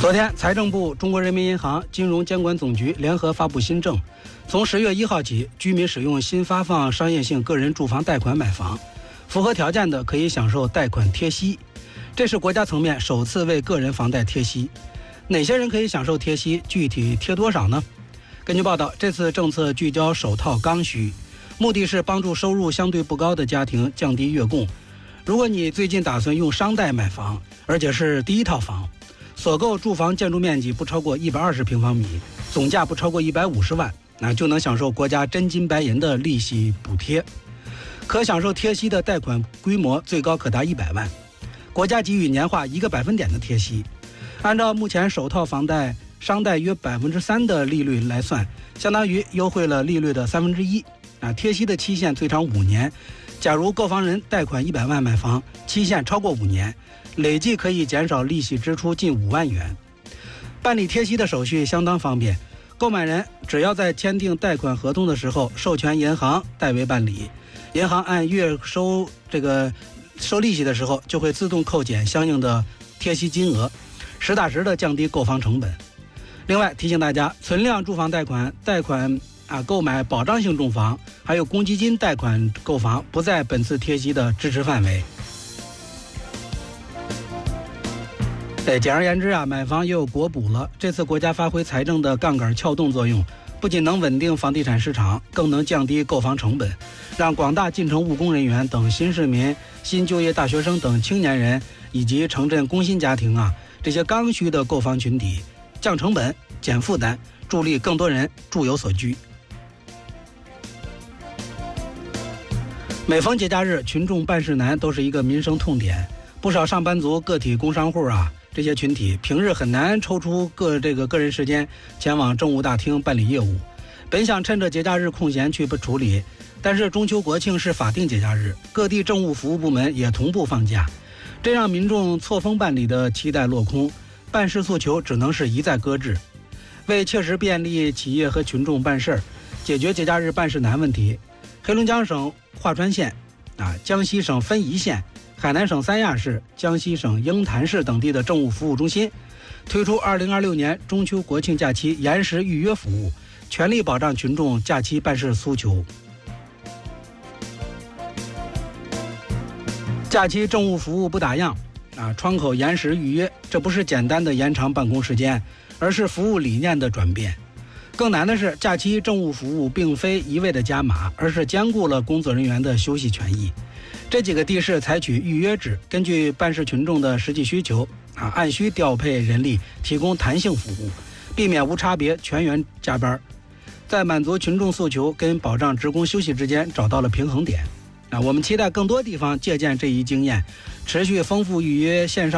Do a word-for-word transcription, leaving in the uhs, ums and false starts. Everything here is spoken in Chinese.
昨天，财政部、中国人民银行、金融监管总局联合发布新政，从十月一号起，居民使用新发放商业性个人住房贷款买房，符合条件的可以享受贷款贴息。这是国家层面首次为个人房贷贴息。哪些人可以享受贴息？具体贴多少呢？根据报道，这次政策聚焦首套刚需，目的是帮助收入相对不高的家庭降低月供。如果你最近打算用商贷买房，而且是第一套房，所购住房建筑面积不超过一百二十平方米，总价不超过一百五十万，那就能享受国家真金白银的利息补贴。可享受贴息的贷款规模最高可达一百万，国家给予年化一个百分点的贴息。按照目前首套房贷商贷约百分之三的利率来算，相当于优惠了利率的三分之一。啊，贴息的期限最长五年。假如购房人贷款一百万买房，期限超过五年，累计可以减少利息支出近五万元。办理贴息的手续相当方便，购买人只要在签订贷款合同的时候授权银行代为办理，银行按月收这个收利息的时候就会自动扣减相应的贴息金额，实打实的降低购房成本。另外提醒大家，存量住房贷款、贷款啊购买保障性住房，还有公积金贷款购房不在本次贴息的支持范围。对，简而言之啊，买房也有国补了。这次国家发挥财政的杠杆撬动作用，不仅能稳定房地产市场，更能降低购房成本，让广大进城务工人员等新市民、新就业大学生等青年人以及城镇工薪家庭啊这些刚需的购房群体降成本、减负担，助力更多人住有所居。每逢节假日，群众办事难都是一个民生痛点。不少上班族、个体工商户啊，这些群体平日很难抽出个这个个人时间前往政务大厅办理业务。本想趁着节假日空闲去处理，但是中秋国庆是法定节假日，各地政务服务部门也同步放假，这让民众错峰办理的期待落空，办事诉求只能是一再搁置。为切实便利企业和群众办事，解决节假日办事难问题，黑龙江省桦川县、啊江西省分宜县、海南省三亚市、江西省鹰潭市等地的政务服务中心推出二零二六年中秋国庆假期延时预约服务，全力保障群众假期办事诉求。假期政务服务不打烊啊，窗口延时预约，这不是简单的延长办公时间，而是服务理念的转变。更难的是，假期政务服务并非一味的加码，而是兼顾了工作人员的休息权益。这几个地市采取预约制，根据办事群众的实际需求啊，按需调配人力，提供弹性服务，避免无差别全员加班，在满足群众诉求跟保障职工休息之间找到了平衡点。啊，我们期待更多地方借鉴这一经验，持续丰富预约线上